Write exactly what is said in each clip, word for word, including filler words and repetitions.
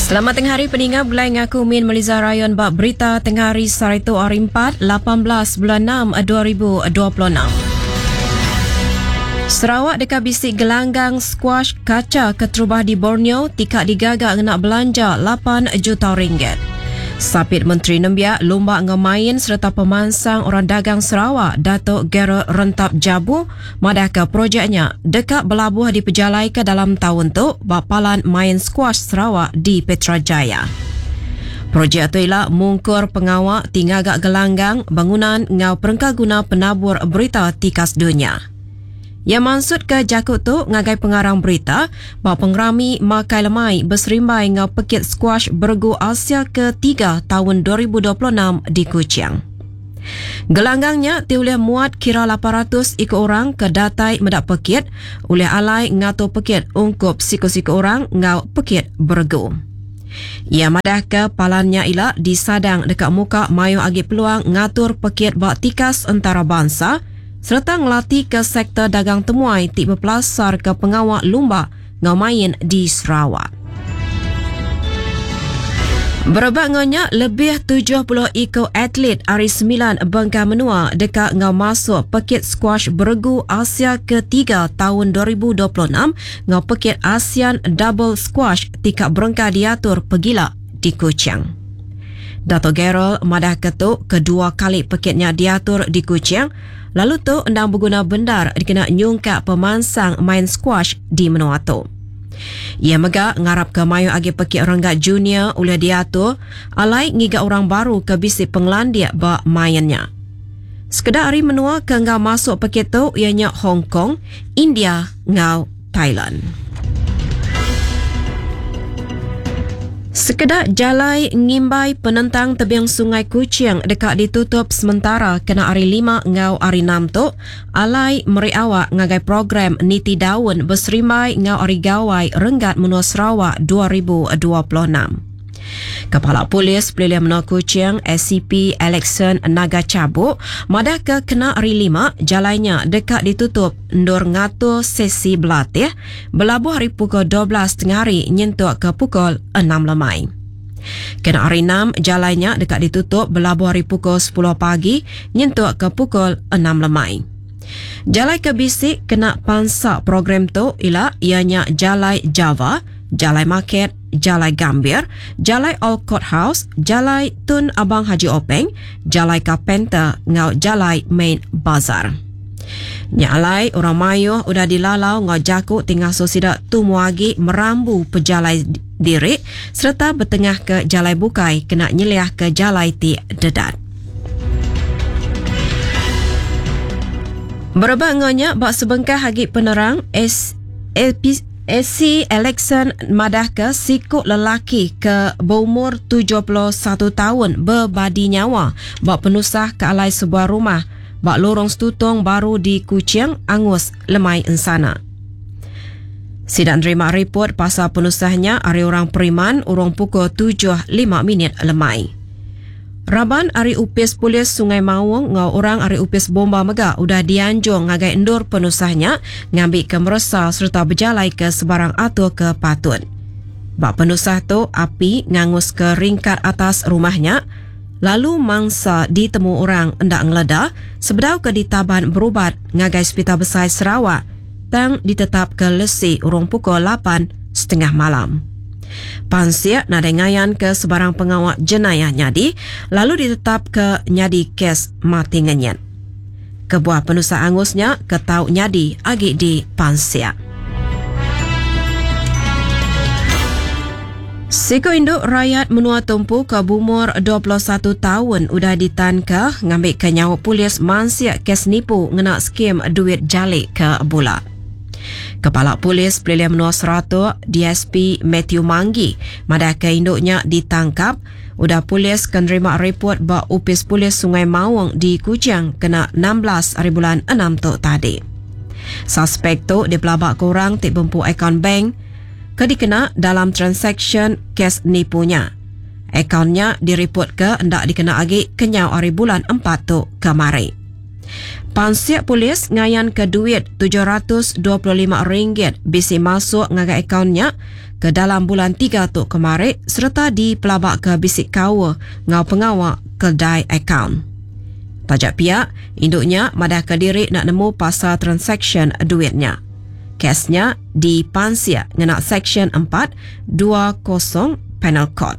Selamat tengah hari peningat Bulai ngaku Min Meliza Rayon bab berita tengah hari Sarito hari empat, lapan belas bulan enam dua ribu dua puluh enam. Sarawak dekat bisik gelanggang squash kaca keterubah di Borneo tikak digagak nak belanja lapan juta ringgit. Sapit Menteri Nembiak lomba ngemain serta pemansang orang dagang Sarawak Datuk Gerald Rentap Jabu madaka projeknya dekat berlabuh di pejalai ke dalam tahun tu bapalan main squash Sarawak di Petrajaya. Projek tu ialah mungkur pengawak tingagak gelanggang bangunan ngau perengka guna penabur berita tikas dunia. Yang maksud ke jakut tu ngagai pengarang berita bahawa pengerami makai lemai berserimbai ngau pekit squash bergu Asia ketiga tahun dua ribu dua puluh enam di Kuching. Gelanggangnya dioleh muat kira lapan ratus ikut orang ke datai medak pekit oleh alai ngatur pekit ungkup siku-siku orang ngau pekit bergu. Ia madah ke palannya ialah disadang dekat muka mayu agi peluang ngatur pekit bak tikas antara bangsa serta ngelatih ke sektor dagang temuai tik berpelasar ke pengawak lumba ngau main di Sarawak. Berbagainya lebih tujuh puluh ikut atlet hari sembilan bengkah menua dekat ngau masuk pekit squash bergu Asia ketiga tahun dua ribu dua puluh enam ngau pekit ASEAN Double Squash tikak berengkah diatur pegila di Kuching. Datuk Gerald madah ketuk kedua kali pekitnya diatur di Kuching. Lalu tu endang berguna bendar dikena nyungkak pemansang main squash di menua tu. Ia megak ngarap ke mayu agi pekit renggat junior oleh diatur alai ngiga orang baru ke bisik penglandia bak mainnya. Sekedar hari menua ke ngau masuk pekit tu ianya Hong Kong, India ngau Thailand. Sekedar jalai ngimbai penentang tebiang sungai Kuching dekat ditutup sementara kena hari lima ngau hari enam tu alai meri awak ngagai program niti daun berserimbai ngau hari gawai renggat menua Sarawak dua ribu dua puluh enam. Kepala Polis Pelilihan Menua Kuching S C P Alexon Naga Cabuk madah ke kena hari lima jalainya dekat ditutup ndur ngatur sesi berlatih berlabuh hari pukul dua belas tengah hari nyentuk ke pukul enam lemai. Kena hari enam jalainya dekat ditutup berlabuh hari pukul sepuluh pagi nyentuk ke pukul enam lemai. Jalai ke bisik kena pansak program tu ialah ianya Jalai Java, Jalai Market, Jalai Gambir, Jalai Old Courthouse, Jalai Tun Abang Haji Openg, Jalai Carpenter ngau Jalai Main Bazar. Nyalai orang mayuh udah dilalau ngau jaku tinggal sosidak tumuagi merambu pejalai diri serta bertengah ke Jalai Bukai kena nyeliah ke Jalai Ti Dedat. Berbanganya bak sebengkah hagi penerang S C Alexon madah ke sikut lelaki ke berumur tujuh puluh satu tahun berbadi nyawa bak penusah ke alai sebuah rumah bak lorong setutung baru di Kuching angus lemai ensana. Sidang terima report pasal penusahnya hari orang Periman urung pukul tujuh lima minit lemai. Raban Ari Upis Polis Sungai Mawung ngau orang Ari Upis Bomba Megak udah dianjung ngagai endur penusahnya ngambil ke meresa serta berjalai ke sebarang atur ke patut. Bak penusah tu api ngangus ke ringkat atas rumahnya lalu mangsa ditemu orang endak ngeledah sebedau ke ditaban berubat ngagai Hospital Besar Sarawak tang ditetap ke lesi urung pukul lapan setengah malam. Pansiak nadengayan ke sebarang pengawak jenayah nyadi lalu ditetap ke nyadi kes mati ngenyat. Kebuah penusah angusnya ketau nyadi agi di pansiak. Siko induk rakyat menua tumpu ke bumur dua puluh satu tahun udah ditangkap ngambil ke nyawa polis mansiak kes nipu ngena skim duit jalik ke bulat. Kepala Polis Pelilihan Menua Seratus D S P Matthew Manggi madah ke induknya ditangkap udah polis kenerima report bak Upis Polis Sungai Mawung di Kuching kena enam belas hari bulan enam tu tadi. Suspek tu dipelabak korang tik bempu akaun bank ke dikena dalam transaksi kes nipunya. Akaunnya direport ke hendak dikena agi kenyau hari bulan empat tu kemari. Pansiak Polis ngayan ke duit tujuh ratus dua puluh lima ringgit bisi masuk ngagai akaunnya ke dalam bulan tiga tu kemarin serta dipelabak ke bisik kawa ngau pengawak kedai akaun. Tajak pihak, induknya madah ke diri nak nemu pasal transaction duitnya. Kesnya di Pansiak ngena Seksyen empat dua kosong Penal Code.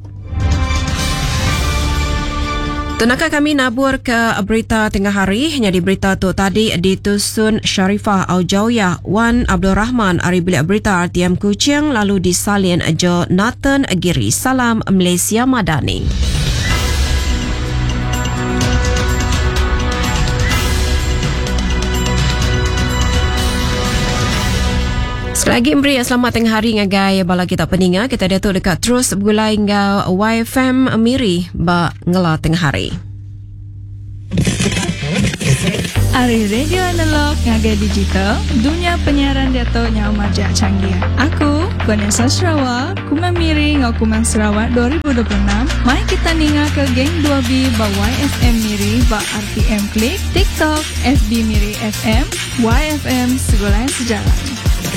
Tenaga kami nabur ke berita tengah hari. Jadi berita tu tadi ditusun Sharifah Aujauyah Wan Abdul Rahman ari bilik berita R T M Kuching lalu disalin Jo Nathan Giri. Salam Malaysia Madani. Sekali lagi memberi selamat tengah hari ngagai bala kita peninga. Kita datuk dekat terus bergulai ngau Y F M Miri ba ngela tengah hari. Ari radio analog ngagai digital, dunia penyiaran datuk nyau marjak canggih. Aku, Vanessa Sarawak, Kumang Miri ngau Kumang Sarawak dua ribu dua puluh enam. Mai kita ninga ke geng dua B ba Y F M Miri ba R T M Klik, TikTok, F B Miri F M, Y F M segulai sejalan.